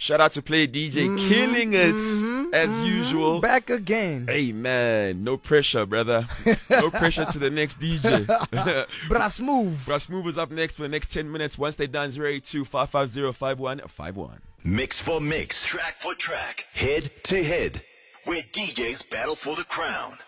Shout out to Play DJ, killing it as usual. Back again. Hey man, no pressure, brother. No pressure to the next DJ. Brass Move. Brass Move is up next for the next 10 minutes. Once they're done, 082-550-5151. Mix for mix, track for track, head to head, where DJs battle for the crown.